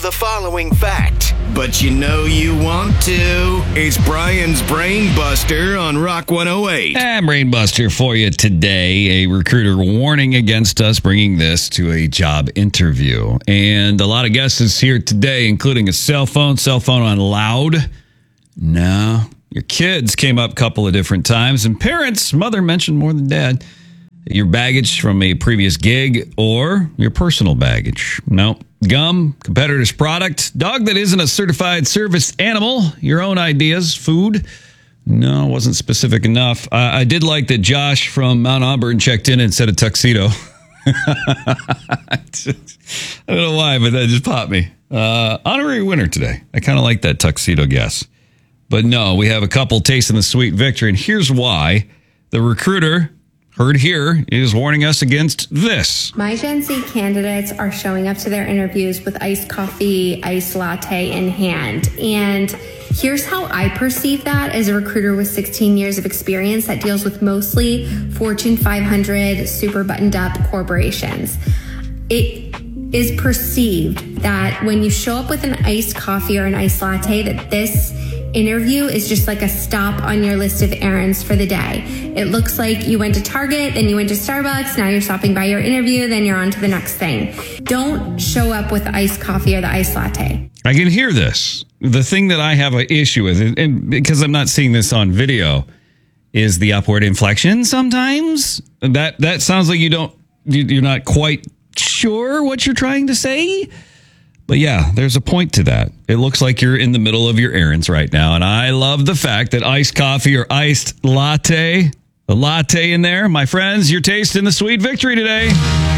the following fact, but you know you want to. It's Brian's Brain Buster on Rock 108. Brain Buster for you today. A recruiter warning against us bringing this to a job interview. And a lot of guesses here today, including a cell phone on loud. No, your kids came up a couple of different times. And parents, mother mentioned more than dad. Your baggage from a previous gig or your personal baggage. No. Gum, competitor's product, dog that isn't a certified service animal, your own ideas, food. No, wasn't specific enough. I did like that Josh from Mount Auburn checked in and said a tuxedo. I don't know why, but that just popped me. Honorary winner today. I kind of like that tuxedo guess. But no, we have a couple tasting the sweet victory, and here's why. The recruiter, heard here, is warning us against this. My Gen Z candidates are showing up to their interviews with iced coffee, iced latte in hand. And here's how I perceive that as a recruiter with 16 years of experience that deals with mostly Fortune 500 super buttoned up corporations. It is perceived that when you show up with an iced coffee or an iced latte, that this interview is just like a stop on your list of errands for the day. It looks like you went to Target, then you went to Starbucks, now you're stopping by your interview, then you're on to the next thing. Don't show up with the iced coffee or the iced latte. I can hear this. The thing that I have an issue with, and because I'm not seeing this on video, is the upward inflection sometimes. That sounds like you're not quite sure what you're trying to say. But yeah, there's a point to that. It looks like you're in the middle of your errands right now. And I love the fact that iced coffee or iced latte, the latte in there, my friends, you're tasting the sweet victory today.